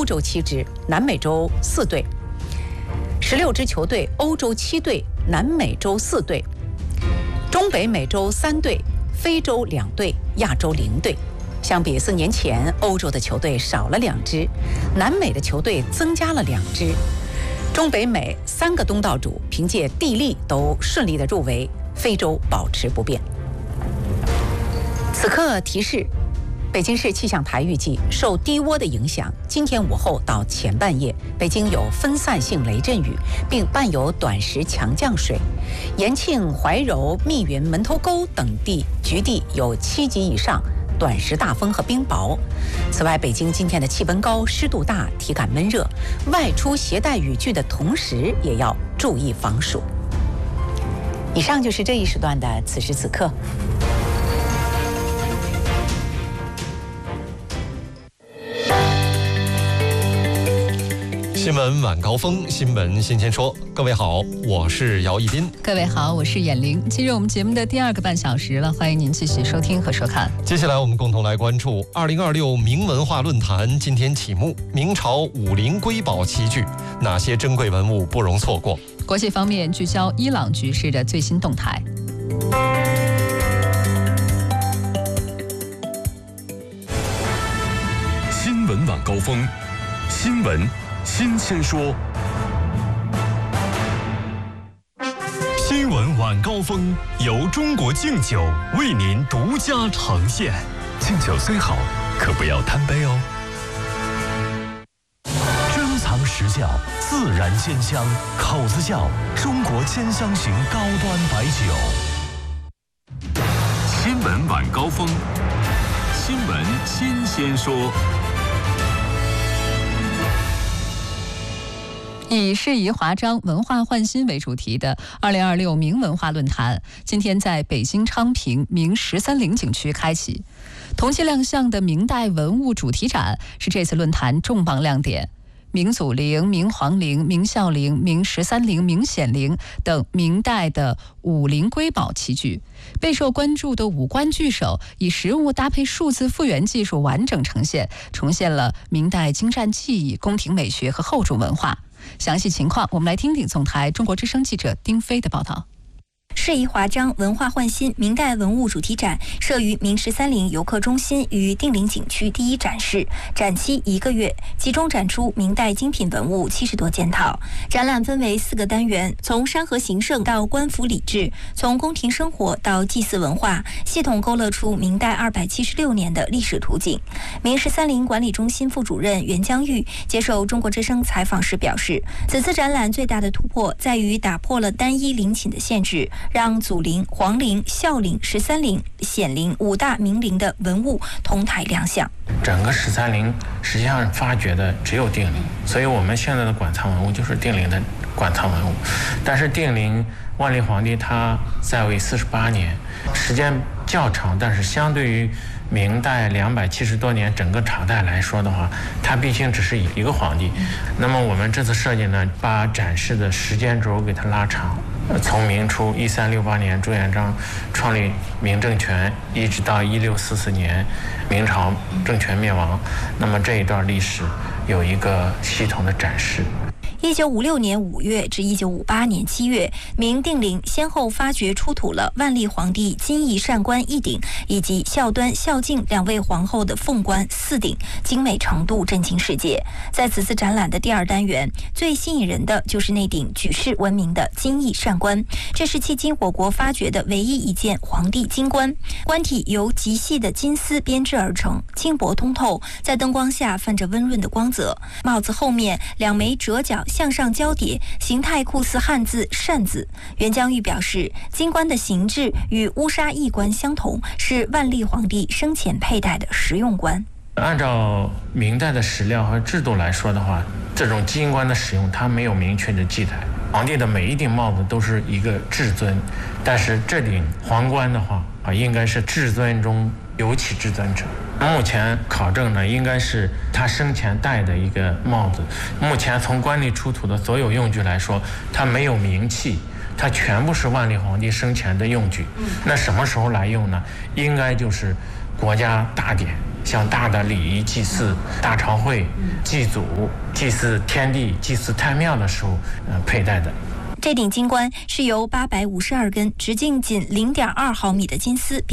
洲7支，南美洲4队；16支球队，欧洲7队，南美洲4队，中北美洲3队，非洲2队，亚洲0队。相比4年前，欧洲的球队少了2支，南美的球队增加了2支。中北美3个东道主凭借地利都顺利的入围，非洲保持不变。此刻提示，北京市气象台预计，受低涡的影响，今天午后到前半夜，北京有分散性雷阵雨，并伴有短时强降水。延庆、怀柔、密云、门头沟等地局地有7级以上短时大风和冰雹。此外，北京今天的气温高，湿度大，体感闷热，外出携带雨具的同时，也要注意防暑。以上就是这一时段的此时此刻。 新闻晚高峰，新闻新鲜说。各位好，我是姚一斌。 各位好，我是闫玲。进入我们节目的第2个半小时了，欢迎您继续收听和收看。 接下来我们共同来关注2026明文化论坛今天启幕，明朝武陵瑰宝齐聚，哪些珍贵文物不容错过？ 国际方面聚焦伊朗局势的最新动态。 新闻晚高峰，新闻新鲜说。新闻晚高峰由中国敬酒为您独家呈现。敬酒虽好，可不要贪杯哦。珍藏实窖，自然鲜香，口子窖中国千香型高端白酒。新闻晚高峰，新闻新鲜说。 以适宜华章、文化焕新为主题的2026明文化论坛，今天在北京昌平明13陵景区开启。同期亮相的明代文物主题展是这次论坛重磅亮点。明祖陵、明皇陵、明孝陵、明13陵、明显陵等明代的武陵瑰宝齐聚。备受关注的五官巨手以实物搭配数字复原技术完整呈现，重现了明代精湛技艺、宫廷美学和厚重文化。详细情况，我们来听听总台中国之声记者丁飞的报道。 适宜华章文化焕新明代文物主题展设于明13陵游客中心与定陵景区第一展示，展期1个月，集中展出明代精品文物70多件套。展览分为4个单元，从山河形胜到官府礼制，从宫廷生活到祭祀文化，系统勾勒出明代276年的历史图景。明13陵管理中心副主任袁江玉接受中国之声采访时表示，此次展览最大的突破在于打破了单一陵寝的限制，让祖陵、皇陵、孝陵、13陵、显陵5大明陵的文物同台亮相。 整个13陵实际上发掘的只有定陵，所以我们现在的馆藏文物就是定陵的馆藏文物。但是定陵万历皇帝他在位48年，时间较长，但是相对于明代270多年整个朝代来说的话，它毕竟只是一个皇帝。那么我们这次设计呢，把展示的时间轴给它拉长，从明初1368年朱元璋创立明政权，一直到1644年明朝政权灭亡，那么这一段历史有一个系统的展示。 1956年5月至1958年7月，明定陵先后发掘出土了万历皇帝金翼扇冠1顶以及孝端、孝敬2位皇后的凤冠4顶，精美程度震惊世界。在此次展览的第2单元，最吸引人的就是那顶举世闻名的金翼扇冠，这是迄今我国发掘的唯一一件皇帝金冠。冠体由极细的金丝编织而成，轻薄通透，在灯光下泛着温润的光泽。帽子后面2枚折角向上交叠，形态酷似汉字扇字。袁江玉表示，金冠的形制与乌纱翼冠相同，是万历皇帝生前佩戴的实用冠。 按照明代的史料和制度来说的话，这种金冠的使用它没有明确的记载。皇帝的每一顶帽子都是一个至尊，但是这顶皇冠的话应该是至尊中尤其至尊者。目前考证呢，应该是他生前戴的一个帽子。目前从官吏出土的所有用具来说，它没有名器，它全部是万历皇帝生前的用具。那什么时候来用呢？应该就是国家大典像大的礼仪祭祀、大朝会、祭祖、祭祀天地、祭祀太庙的时候佩戴的。 这顶金冠是由852根直径仅0.2毫米的金丝